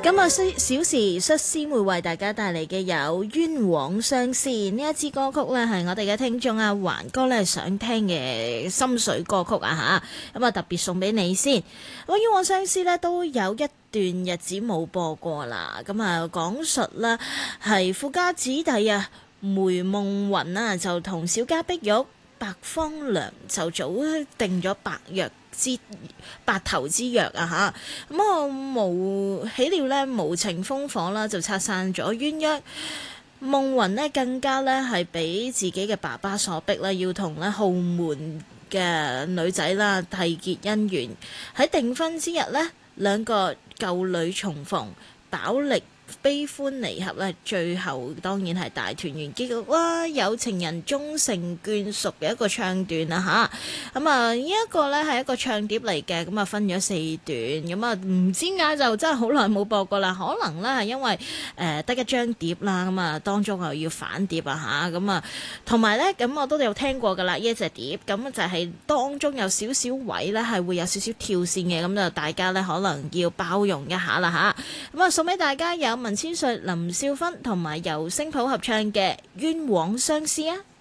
今日小時率先會為大家帶嚟嘅有冤枉相思呢一支歌曲呢，係我哋嘅聽眾阿環哥呢想聽嘅心水歌曲啊吓，咁啊特別送俾你先。咁冤枉相思呢都有一段日子冇播過啦，咁啊講述啦係富家子弟啊梅夢雲啊就同小家碧玉白芳良就早定咗白頭之約啊吓，咁啊無喜料咧無情烽火啦，就拆散咗鴛鴦。夢雲呢更加咧係俾自己嘅爸爸所逼啦，要同咧豪門嘅女仔啦締結姻緣。喺訂婚之日呢，兩個舊侶重逢，飽歷悲歡離合咧，最後當然係大團圓結局啦，有情人終成眷屬嘅一個唱段啦吓，咁啊呢一個呢係一個唱碟嚟嘅，咁啊分咗4段，咁啊唔知點解就真係好耐冇播過啦，可能呢係因為得一張碟啦，咁啊當中又要反碟啊吓，咁啊同埋呢，咁我都有聽過噶啦呢一隻碟，咁就係當中有少少位呢係會有少少跳線嘅，咁就大家呢可能要包容一下啦吓，咁啊送俾大家有文千歲、林少芬同埋由星譜合唱嘅《冤枉相思》啊！